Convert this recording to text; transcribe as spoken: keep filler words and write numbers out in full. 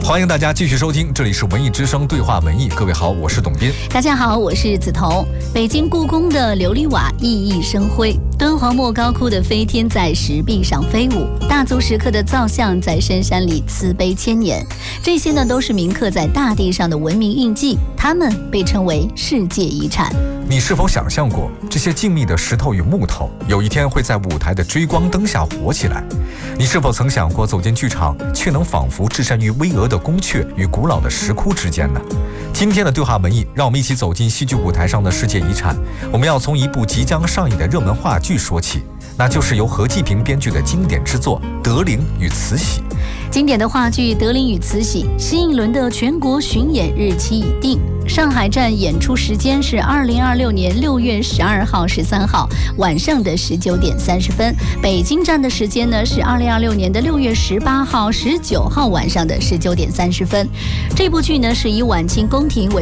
欢迎大家继续收听，这里是文艺之声对话文艺。各位好，我是董斌。 大家好，我是梓潼。北京故宫的琉璃瓦熠熠生辉，敦煌莫高窟的飞天在石壁上飞舞，大足石刻的造像在深山里慈悲千年。这些呢，都是铭刻在大地上的文明印记，它们被称为世界遗产。 你是否想象过，这些静谧的石头与木头，有一天会在舞台的追光灯下活起来？你是否曾想过，走进剧场，却能仿佛置身于巍峨的宫阙与古老的石窟之间呢？今天的对话文艺，让我们一起走进戏剧舞台上的世界遗产。我们要从一部即将上映的热门话剧说起，那就是由何继平编剧的经典之作《德龄与慈禧》。 经典的话剧《德龄与慈禧》新一轮的全国巡演日期已定，上海站演出时间是二零二六年六月十二号、十三号晚上的十九点三十分，北京站的时间呢是二零二六年的六月十八号、十九号晚上的十九点三十分。这部剧呢是以晚清宫廷为